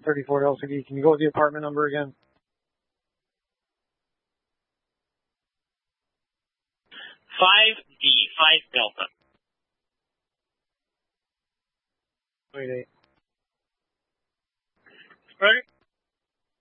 34 LCD. Can you go with the apartment number again? 5D, 5 Delta. Wait, 8. Ready?